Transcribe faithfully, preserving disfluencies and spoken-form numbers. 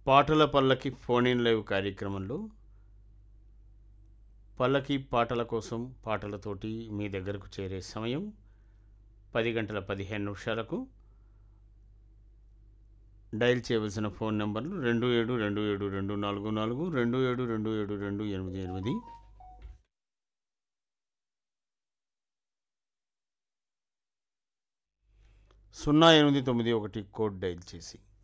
పాటల పల్లకి phone in live కార్యక్రమంలో పల్లకి పాటల కోసం పాటలతోటి మీ దగ్గరకు చేరే సమయం పది గంటల పదిహేను నిమిషాలకు. డయల్ చేయవలసిన ఫోన్ నెంబర్లు రెండు ఏడు రెండు ఏడు రెండు నాలుగు నాలుగు రెండు ఏడు రెండు ఏడు రెండు ఎనిమిది ఎనిమిది సున్నా ఎనిమిది తొమ్మిది ఒకటి కోడ్ డయల్ చేసి